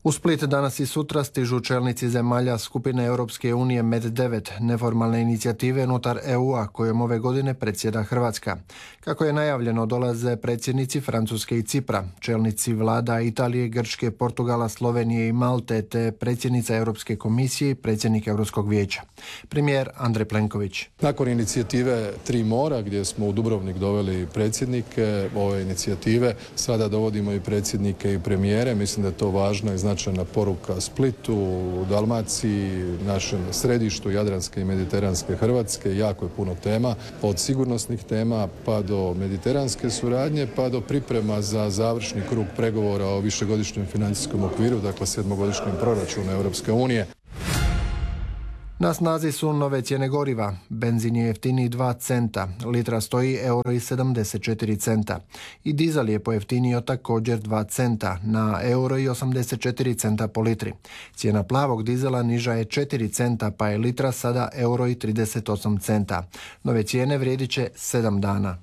U Split danas i sutra stižu čelnici zemalja skupine Europske unije MED9, neformalne inicijative unutar EU-a kojom ove godine predsjeda Hrvatska. Kako je najavljeno, dolaze predsjednici Francuske i Cipra, čelnici vlada Italije, Grčke, Portugala, Slovenije i Malte, te predsjednica Europske komisije i predsjednik Europskog vijeća. Premijer Andrej Plenković. Nakon inicijative Tri mora, gdje smo u Dubrovnik doveli predsjednike ove inicijative, sada dovodimo i predsjednike i premijere. Mislim da je to važno i značajna poruka Splitu, Dalmaciji, našem središtu Jadranske i Mediteranske Hrvatske. Jako je puno tema, od sigurnosnih tema pa do mediteranske suradnje, pa do priprema za završni krug pregovora o višegodišnjem financijskom okviru, dakle 7-godišnjem proračunu Europske unije. Na snazi su nove cijene goriva. Benzin je jeftiniji 2 centa, litra stoji €1,74. I dizel je pojeftinio također 2 centa, na €1,84 po litri. Cijena plavog dizela niža je 4 centa, pa je litra sada €1,38. Nove cijene vrijedit će 7 dana.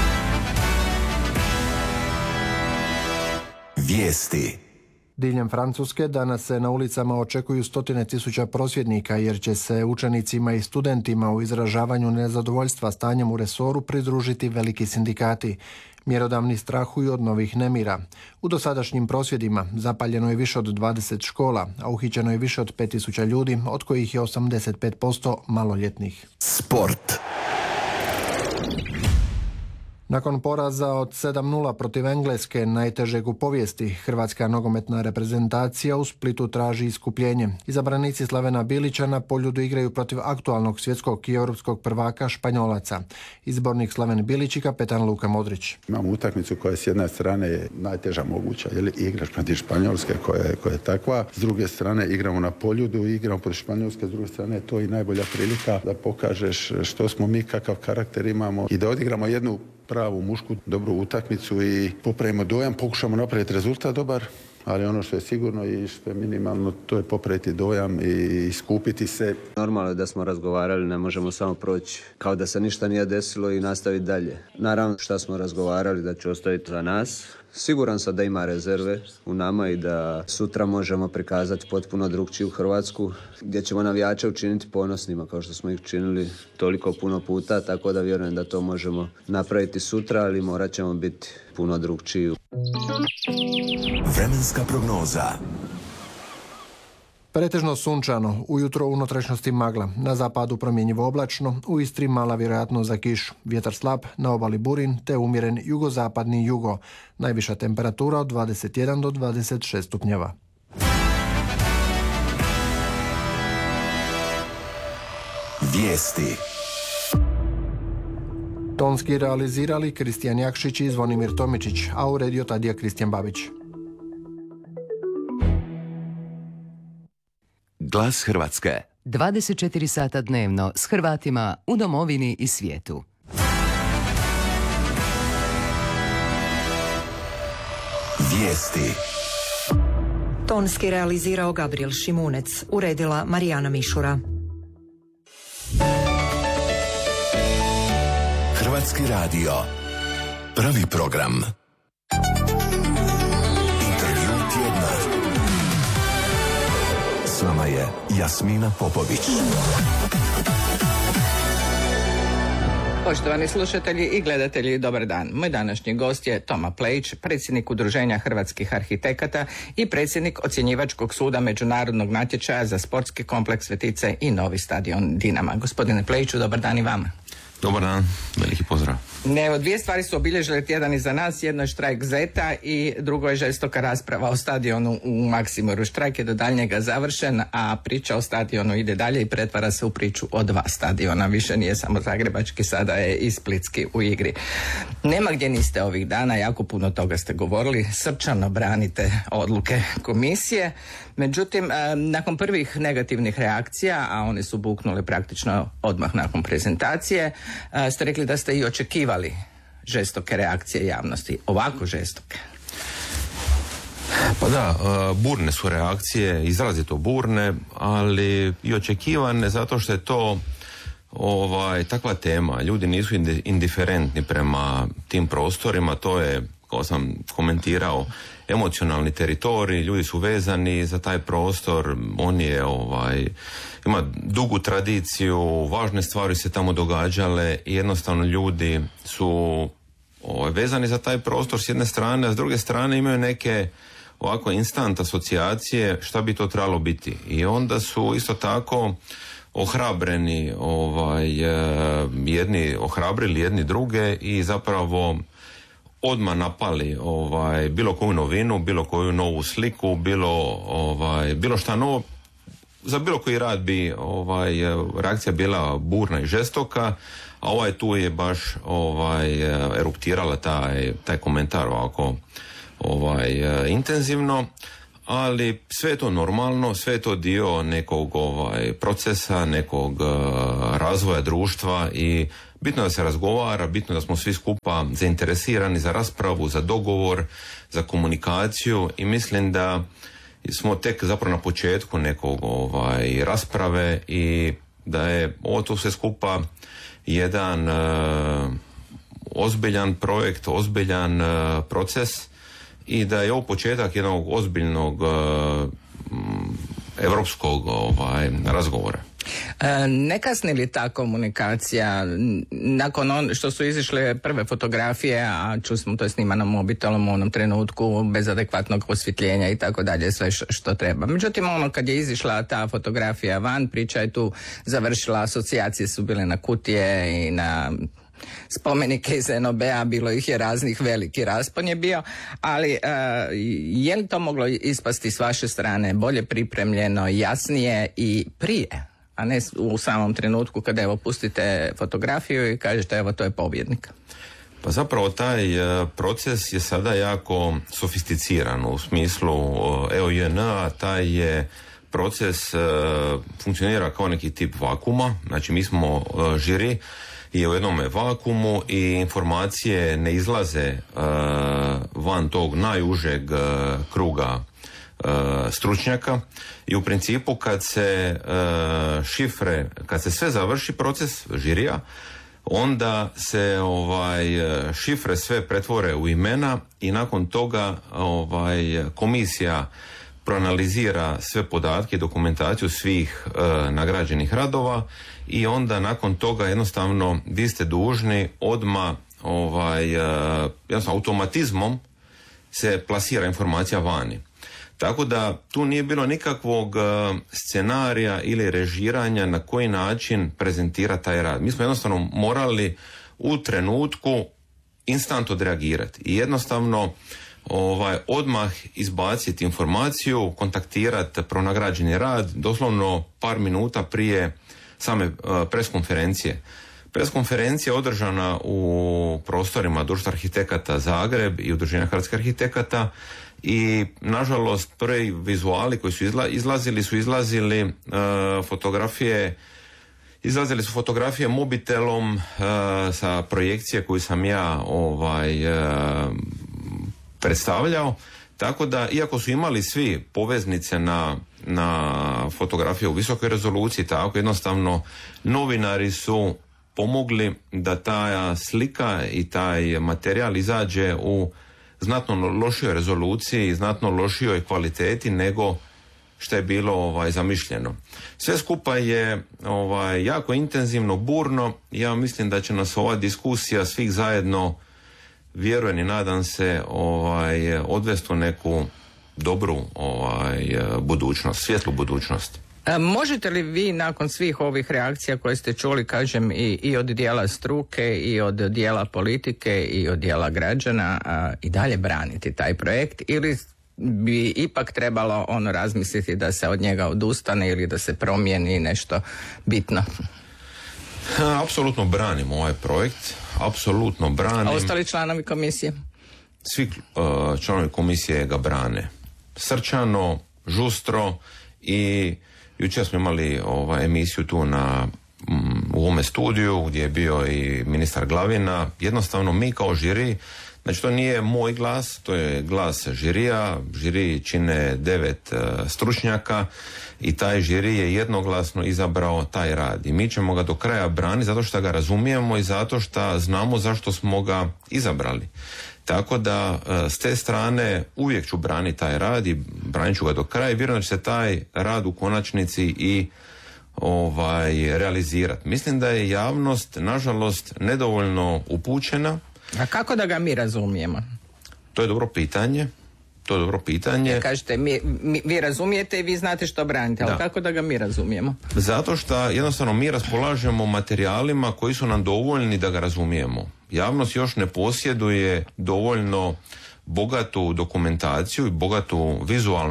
Vijesti. Diljem Francuske danas se na ulicama očekuju 100.000 prosvjednika jer će se učenicima i studentima u izražavanju nezadovoljstva stanjem u resoru pridružiti veliki sindikati. Mjerodavni strahuju od novih nemira. U dosadašnjim prosvjedima zapaljeno je više od 20 škola, a uhićeno je više od 5.000 ljudi, od kojih je 85% maloljetnih. Sport. Nakon poraza od 7:0 protiv Engleske, najtežeg u povijesti, hrvatska nogometna reprezentacija u Splitu traži iskupljenje. Izabranici Slavena Bilića na Poljudu igraju protiv aktualnog svjetskog i europskog prvaka Španjolaca. Izbornik Slaven Bilić i kapetan Luka Modrić. Imamo utakmicu koja s jedne strane je najteža moguća, jer igraš protiv Španjolske koja je takva. S druge strane igramo na Poljudu, igramo protiv Španjolske, s druge strane to je i najbolja prilika da pokažeš što smo mi, kakav karakter imamo i da odigramo jednu pravu mušku, dobru utakmicu i popravimo dojam, pokušamo napraviti rezultat dobar, ali ono što je sigurno i što je minimalno, to je popraviti dojam i iskupiti se. Normalno je da smo razgovarali, ne možemo samo proći kao da se ništa nije desilo i nastaviti dalje. Naravno što smo razgovarali da će ostaviti za nas. Siguran sam da ima rezerve u nama i da sutra možemo prikazati potpuno drugčiju Hrvatsku, gdje ćemo navijače učiniti ponosnima kao što smo ih činili toliko puno puta, tako da vjerujem da to možemo napraviti sutra, ali morat ćemo biti puno drugčiji. Vremenska prognoza. Pretežno sunčano, ujutro u unutrašnjosti magla, na zapadu promjenjivo oblačno, u Istri mala vjerojatnost za kišu, vjetar slab, na obali burin te umjeren jugozapadni jugo, najviša temperatura od 21 do 26 stupnjeva. Vijesti. Tonski realizirali Kristijan Jakšić i Zvonimir Tomičić, a uredio Tadija Kristijan Babić. Glas Hrvatske. 24 sata dnevno s Hrvatima u domovini i svijetu. Vijesti. Tonski realizirao Gabriel Šimunec, uredila Marijana Mišura. Hrvatski radio. Prvi program. Intervju tjedna. S vama je Jasmina Popović. Poštovani slušatelji i gledatelji, dobar dan. Moj današnji gost je Toma Plejić, predsjednik Udruženja hrvatskih arhitekata i predsjednik ocjenjivačkog suda međunarodnog natječaja za sportski kompleks Svetice i novi stadion Dinama. Gospodine Plejiću, dobar dan i vama. Dobar dan, veliki pozdrav. Evo, dvije stvari su obilježile tjedan iza nas. Jedno je štrajk Zeta i drugo je žestoka rasprava o stadionu u Maksimoru. Štrajk je do daljnjega završen, a priča o stadionu ide dalje i pretvara se u priču o 2 stadiona. Više nije samo zagrebački, sada je i splitski u igri. Nema gdje niste ovih dana, jako puno toga ste govorili, srčano branite odluke komisije. Međutim, nakon prvih negativnih reakcija, a one su buknule praktično odmah nakon prezentacije, ste rekli da ste i očekivali žestoke reakcije javnosti. Ovako žestoke? Pa da, burne su reakcije, izrazito burne, ali i očekivane zato što je to takva tema. Ljudi nisu indiferentni prema tim prostorima, to je kao sam komentirao, emocionalni teritorij, ljudi su vezani za taj prostor, on je ima dugu tradiciju, važne stvari se tamo događale i jednostavno ljudi su vezani za taj prostor s jedne strane, a s druge strane imaju neke ovako instant asocijacije šta bi to trebalo biti. I onda su isto tako ohrabreni, ohrabrili jedni druge i zapravo odmah napali bilo koju novinu, bilo koju novu sliku, bilo šta novo. Za bilo koji rad bi reakcija bila burna i žestoka, a tu je baš eruptirala taj komentar ovako intenzivno, ali sve je to normalno, sve je to dio nekog procesa, nekog razvoja društva i bitno da se razgovara, bitno da smo svi skupa zainteresirani za raspravu, za dogovor, za komunikaciju i mislim da smo tek zapravo na početku nekog rasprave i da je ovo to sve skupa jedan ozbiljan projekt, ozbiljan proces i da je ovo početak jednog ozbiljnog evropskog razgovora. Ne kasni li ta komunikacija nakon što su izišle prve fotografije, a čuli smo to je snimano mobitelom u onom trenutku bez adekvatnog osvjetljenja i tako dalje, sve što treba. Međutim, kad je izišla ta fotografija van, priča je tu završila, asocijacije su bile na kutije i na spomenike iz NOB-a, bilo ih je raznih, veliki raspon je bio, ali je li to moglo ispasti s vaše strane bolje pripremljeno, jasnije i prije, a ne u samom trenutku kada evo pustite fotografiju i kažete evo to je pobjednik? Pa zapravo taj proces je sada jako sofisticiran u smislu EOJN-a, taj je proces funkcionira kao neki tip vakuma, znači mi smo žiri je u jednom vakumu i informacije ne izlaze van tog najužeg kruga stručnjaka i u principu kad se kad se sve završi proces žirija, onda se šifre sve pretvore u imena i nakon toga komisija proanalizira sve podatke i dokumentaciju svih nagrađenih radova i onda nakon toga jednostavno vi ste dužni odmah jednostavno automatizmom se plasira informacija vani. Tako da tu nije bilo nikakvog scenarija ili režiranja na koji način prezentira taj rad. Mi smo jednostavno morali u trenutku instant odreagirati i jednostavno odmah izbaciti informaciju, kontaktirati pronagrađeni rad, doslovno par minuta prije same preskonferencije. Preskonferencija je održana u prostorima Društva arhitekata Zagreb i Udruženja hrvatskih arhitekata i nažalost prvi vizuali koji su izlazili fotografije mobitelom sa projekcije koju sam ja predstavljao, tako da iako su imali svi poveznice na fotografije u visokoj rezoluciji, tako jednostavno novinari su pomogli da ta slika i taj materijal izađe u znatno lošijoj rezoluciji i znatno lošijoj kvaliteti nego što je bilo zamišljeno. Sve skupa je jako intenzivno, burno. Ja mislim da će nas ova diskusija svih zajedno, vjerujem i nadam se, odvesti u neku dobru budućnost, svjetlu budućnost. Možete li vi nakon svih ovih reakcija koje ste čuli, kažem, i od dijela struke i od dijela politike i od dijela građana i dalje braniti taj projekt ili bi ipak trebalo razmisliti da se od njega odustane ili da se promijeni nešto bitno? Apsolutno branim ovaj projekt, apsolutno branim. A ostali članovi komisije? Svi članovi komisije ga brane. Srčano, žustro i jučer smo imali emisiju tu u ovome studiju gdje je bio i ministar Glavina. Jednostavno mi kao žiri, znači to nije moj glas, to je glas žirija. Žiri čine 9 stručnjaka i taj žiri je jednoglasno izabrao taj rad. I mi ćemo ga do kraja braniti zato što ga razumijemo i zato što znamo zašto smo ga izabrali. Tako da s te strane uvijek ću braniti taj rad i branit ću ga do kraja i vjerujem da će se taj rad u konačnici i realizirati. Mislim da je javnost, nažalost, nedovoljno upućena. A kako da ga mi razumijemo? To je dobro pitanje. Kažete, vi razumijete i vi znate što branite, ali kako da ga mi razumijemo? Zato što jednostavno mi raspolažemo materijalima koji su nam dovoljni da ga razumijemo. Javnost još ne posjeduje dovoljno bogatu dokumentaciju i bogatu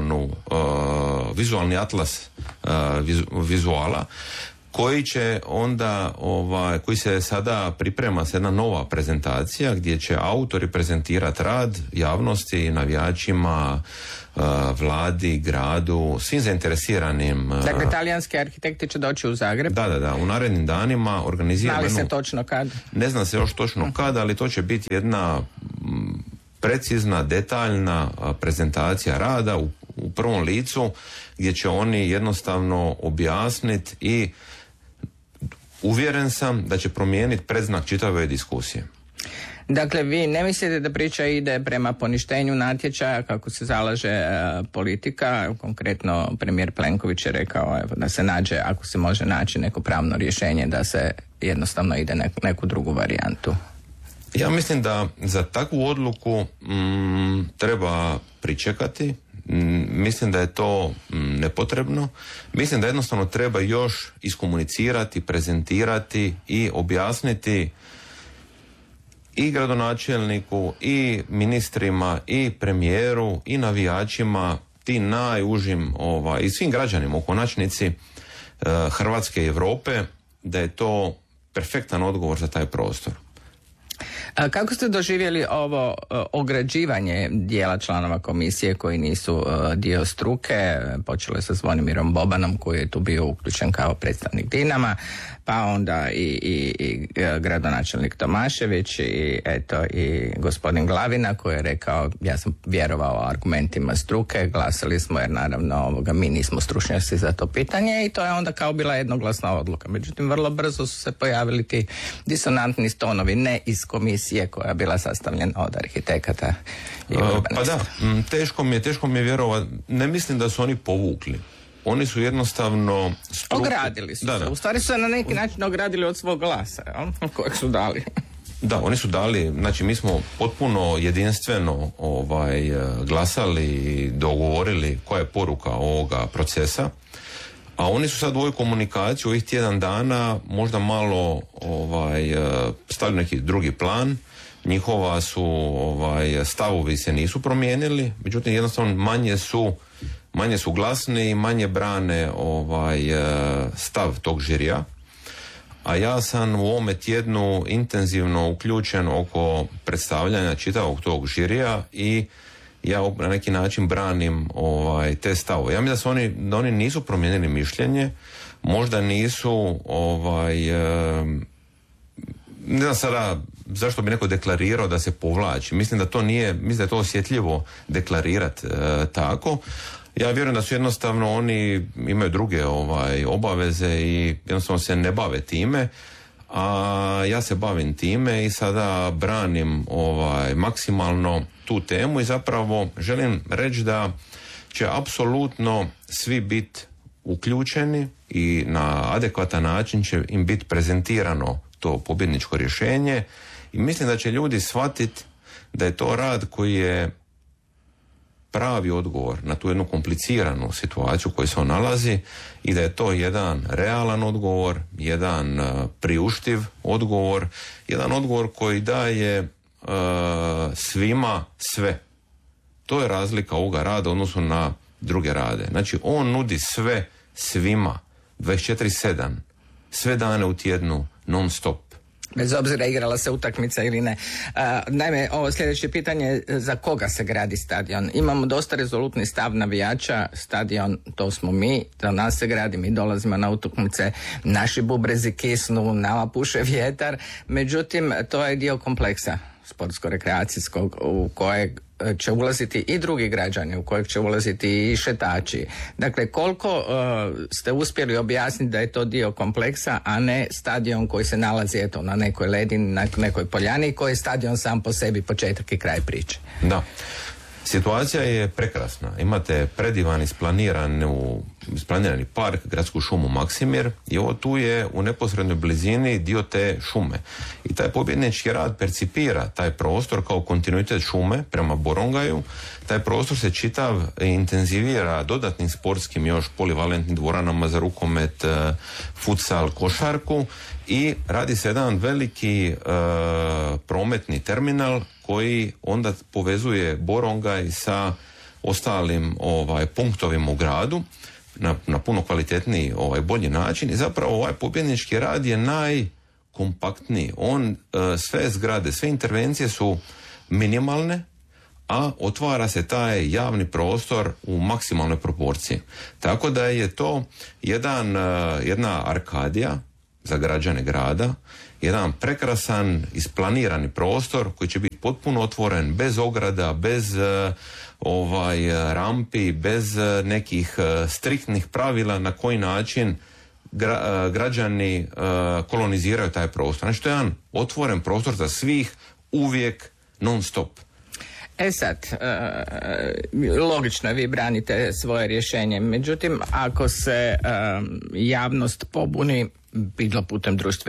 vizualni atlas vizuala koji će onda, koji se sada priprema se jedna nova prezentacija gdje će autori prezentirati rad javnosti, navijačima, vladi, gradu, svim zainteresiranim. Dakle, talijanski arhitekti će doći u Zagreb? Da, u narednim danima organiziramo. Zna li se točno kad? Ne zna se još točno kad, ali to će biti jedna precizna, detaljna prezentacija rada u prvom licu gdje će oni jednostavno objasniti i uvjeren sam da će promijeniti predznak čitave diskusije. Dakle, vi ne mislite da priča ide prema poništenju natječaja kako se zalaže politika? Konkretno premijer Plenković je rekao da se nađe, ako se može naći neko pravno rješenje, da se jednostavno ide neku drugu varijantu. Ja mislim da za takvu odluku treba pričekati. Mislim da je to nepotrebno. Mislim da jednostavno treba još iskomunicirati, prezentirati i objasniti i gradonačelniku, i ministrima, i premijeru, i navijačima, ti najužim i svim građanima u konačnici Hrvatske i Europe, da je to perfektan odgovor za taj prostor. Kako ste doživjeli ovo ograđivanje dijela članova komisije koji nisu dio struke? Počelo je sa Zvonimirom Bobanom koji je tu bio uključen kao predstavnik Dinama, pa onda i gradonačelnik Tomašević i gospodin Glavina koji je rekao ja sam vjerovao argumentima struke, glasali smo jer naravno mi nismo stručnjaci za to pitanje i to je onda kao bila jednoglasna odluka. Međutim, vrlo brzo su se pojavili ti disonantni tonovi, ne iz komisije koja je bila sastavljena od arhitekata i urbanista. Pa da, teško mi je vjerovati. Ne mislim da su oni povukli. Oni su jednostavno ogradili su se. U stvari su se na neki način ogradili od svog glasa, kojeg su dali. Da, oni su dali, znači mi smo potpuno jedinstveno glasali i dogovorili koja je poruka ovoga procesa, a oni su sad u ovoj komunikaciji ovih tjedan dana možda malo stavili neki drugi plan. Njihova su stavovi se nisu promijenili, međutim jednostavno manje su glasni i manje brane stav tog žirija. A ja sam u ovome tjednu intenzivno uključen oko predstavljanja čitavog tog žirija i ja na neki način branim te stavove. Ja mislim da oni nisu promijenili mišljenje, možda nisu ne znam sada zašto bi neko deklarirao da se povlači. Mislim da je to osjetljivo deklarirati tako. Ja vjerujem da su jednostavno oni imaju druge obaveze i jednostavno se ne bave time, a ja se bavim time i sada branim maksimalno tu temu i zapravo želim reći da će apsolutno svi biti uključeni i na adekvatan način će im biti prezentirano to pobjedničko rješenje i mislim da će ljudi shvatiti da je to rad koji je pravi odgovor na tu jednu kompliciranu situaciju u kojoj se on nalazi i da je to jedan realan odgovor, jedan priuštiv odgovor, jedan odgovor koji daje svima sve. To je razlika ovoga rada u odnosu na druge rade. Znači on nudi sve svima 24/7, sve dane u tjednu, non stop. Bez obzira igrala se utakmica ili ne. Naime, ovo sljedeće pitanje, za koga se gradi stadion? Imamo dosta rezolutni stav navijača, stadion to smo mi, za nas se gradi, mi dolazimo na utakmice, naši bubrezi kisnu, nama puše vjetar, međutim to je dio kompleksa sportsko-rekreacijskog u kojeg će ulaziti i drugi građani, u kojeg će ulaziti i šetači. Dakle, koliko ste uspjeli objasniti da je to dio kompleksa, a ne stadion koji se nalazi eto na nekoj ledini, na nekoj poljani, koji je stadion sam po sebi početak i kraj priče. Da. Situacija je prekrasna. Imate predivan isplanirani park, gradsku šumu Maksimir, i ovo tu je u neposrednoj blizini dio te šume. I taj pobjednički rad percipira taj prostor kao kontinuitet šume prema Borongaju. Taj prostor se čitav intenzivira dodatnim sportskim još polivalentnim dvoranama za rukomet, futsal, košarku, i radi se jedan veliki prometni terminal koji onda povezuje Borongaj sa ostalim punktovima u gradu na puno kvalitetniji, bolji način, i zapravo ovaj pobjednički rad je najkompaktniji. Sve zgrade, sve intervencije su minimalne, a otvara se taj javni prostor u maksimalnoj proporciji. Tako da je to jedna arkadija za građane grada, jedan prekrasan, isplanirani prostor koji će biti potpuno otvoren, bez ograda, bez rampi, bez nekih striktnih pravila na koji način građani koloniziraju taj prostor. Znači, to je jedan otvoren prostor za svih, uvijek, non stop. E sad, logično, vi branite svoje rješenje, međutim, ako se javnost pobuni, bilo putem društvenih